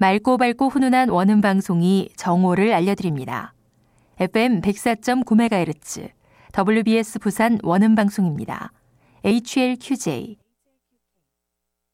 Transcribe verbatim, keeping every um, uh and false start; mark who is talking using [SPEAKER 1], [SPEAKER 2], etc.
[SPEAKER 1] 맑고 밝고 훈훈한 원음 방송이 정오를 알려드립니다. 에프엠 백사 점 구 메가헤르츠 더블유비에스 부산 원음 방송입니다. 에이치엘큐제이